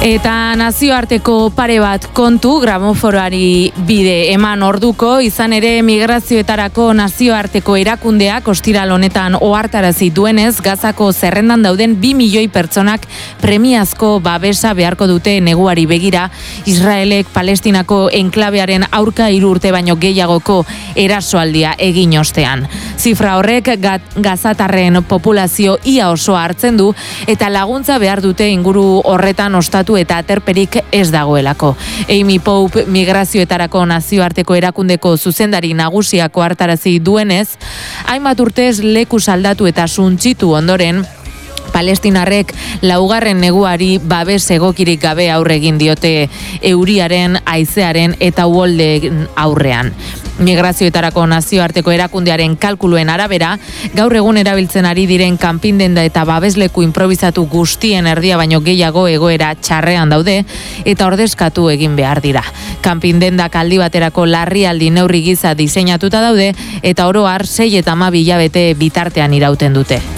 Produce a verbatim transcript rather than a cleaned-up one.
Eta nazioarteko pare bat kontu gramoforoari bide eman orduko, izan ere migrazioetarako nazioarteko erakundeak ostiral honetan ohartarazi duenez, Gazako zerrendan dauden bi milioi pertsonak premiazko babesa beharko dute neguari begira, Israelek Palestinako enklabearen aurka hiru urte baino gehiagoko erasoaldia egin ostean. Zifra horrek gazatarren populazio ia osoa hartzen du eta laguntza behar dute inguru horretan ostatu eta aterperik ez dagoelako. Amy Pope migrazioetarako nazioarteko erakundeko zuzendari nagusiako hartarazi duenez, hainbat urtez leku saldatu eta suntsitu ondoren, Palestinarrek laugarren neguari babes egokirik gabe aurre egin diote euriaren, haizearen eta uholdeen aurrean. Migrazioetarako nazioarteko erakundearen kalkuluen arabera, gaur egun erabiltzen ari diren kanpindenda eta babesleku improvisatu guztien erdia baino gehiago egoera txarrean daude eta ordezkatu egin behar dira. Kanpindendak aldi baterako larrialdi neurri giza diseinatuta daude eta oro har sei eta hamabi hilabete bitartean irauten dute.